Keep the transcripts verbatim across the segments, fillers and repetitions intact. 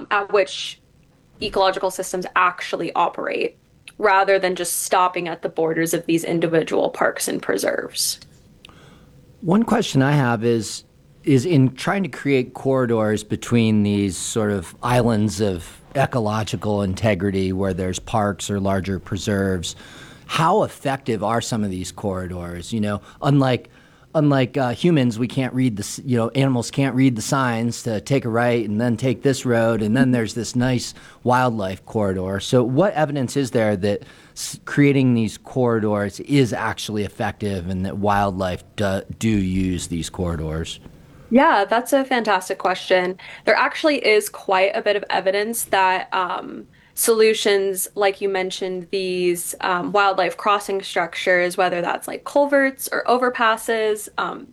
um, at which ecological systems actually operate, rather than just stopping at the borders of these individual parks and preserves. One question I have is is in trying to create corridors between these sort of islands of ecological integrity where there's parks or larger preserves, how effective are some of these corridors? You know, unlike unlike uh, humans, we can't read the you know animals can't read the signs to take a right and then take this road, and then there's this nice wildlife corridor. So, what evidence is there that s- creating these corridors is actually effective, and that wildlife do, do use these corridors? Yeah, that's a fantastic question. There actually is quite a bit of evidence that um, solutions, like you mentioned, these um, wildlife crossing structures, whether that's like culverts or overpasses, um,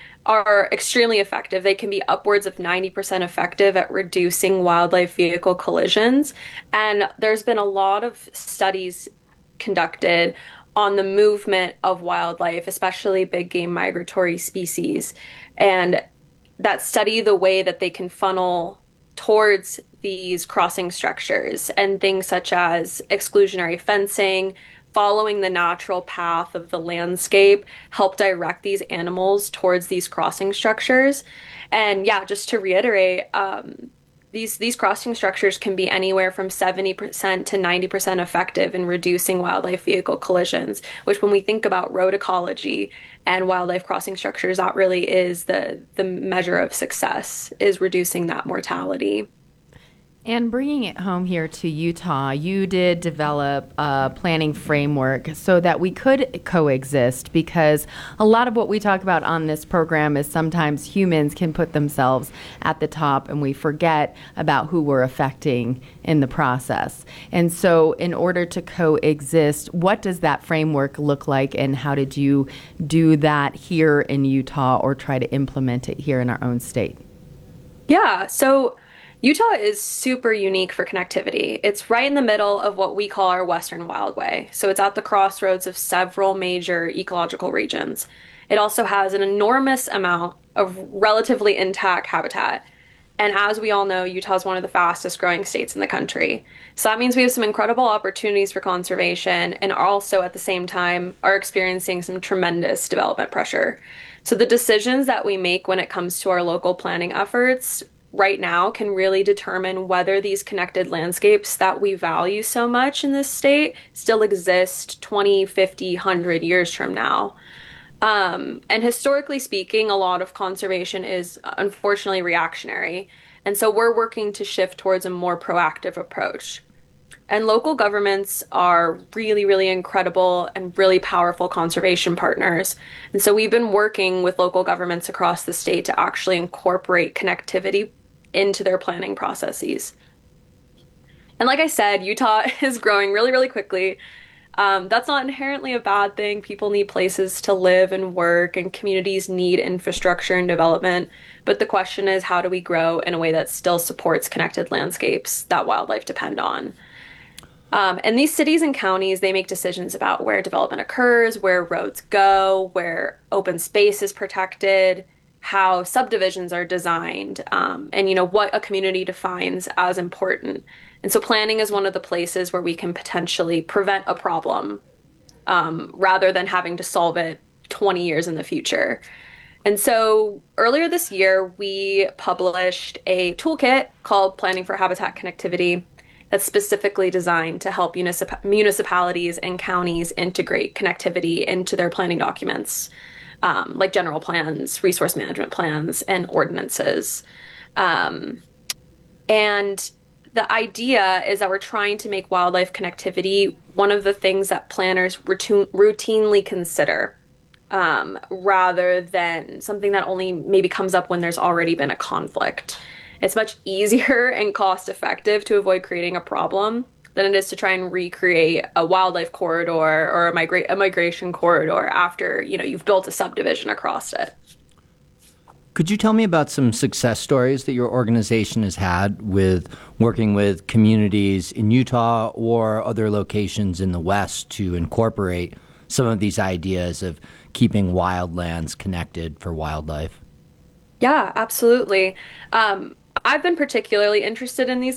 are extremely effective. They can be upwards of ninety percent effective at reducing wildlife vehicle collisions. And there's been a lot of studies conducted on the movement of wildlife, especially big game migratory species. And that study the way that they can funnel towards these crossing structures and things such as exclusionary fencing, following the natural path of the landscape, help direct these animals towards these crossing structures. And yeah, just to reiterate, um, these these crossing structures can be anywhere from seventy percent to ninety percent effective in reducing wildlife vehicle collisions, which when we think about road ecology and wildlife crossing structures, that really is the the measure of success, is reducing that mortality. And bringing it home here to Utah, you did develop a planning framework so that we could coexist, because a lot of what we talk about on this program is sometimes humans can put themselves at the top and we forget about who we're affecting in the process. And so in order to coexist, what does that framework look like, and how did you do that here in Utah or try to implement it here in our own state? Yeah, so Utah is super unique for connectivity. It's right in the middle of what we call our Western Wildway. So it's at the crossroads of several major ecological regions. It also has an enormous amount of relatively intact habitat. And as we all know, Utah is one of the fastest growing states in the country. So that means we have some incredible opportunities for conservation, and also at the same time are experiencing some tremendous development pressure. So the decisions that we make when it comes to our local planning efforts right now can really determine whether these connected landscapes that we value so much in this state still exist twenty, fifty, one hundred years from now. Um, and historically speaking, a lot of conservation is unfortunately reactionary. And so we're working to shift towards a more proactive approach. And local governments are really, really incredible and really powerful conservation partners. And so we've been working with local governments across the state to actually incorporate connectivity into their planning processes. And like I said, Utah is growing really, really quickly. Um, that's not inherently a bad thing. People need places to live and work, and communities need infrastructure and development. But the question is, how do we grow in a way that still supports connected landscapes that wildlife depend on? Um, and these cities and counties, they make decisions about where development occurs, where roads go, where open space is protected, how subdivisions are designed, um, and you know what a community defines as important. And so planning is one of the places where we can potentially prevent a problem, um, rather than having to solve it twenty years in the future. And so earlier this year, we published a toolkit called Planning for Habitat Connectivity that's specifically designed to help municip- municipalities and counties integrate connectivity into their planning documents, um, like general plans, resource management plans, and ordinances. Um, and the idea is that we're trying to make wildlife connectivity one of the things that planners routine, routinely consider, um, rather than something that only maybe comes up when there's already been a conflict. It's much easier and cost effective to avoid creating a problem than it is to try and recreate a wildlife corridor or a migra- a migration corridor after, you know, you've built a subdivision across it. Could you tell me about some success stories that your organization has had with working with communities in Utah or other locations in the West to incorporate some of these ideas of keeping wildlands connected for wildlife? Yeah, absolutely. Um, I've been particularly interested in these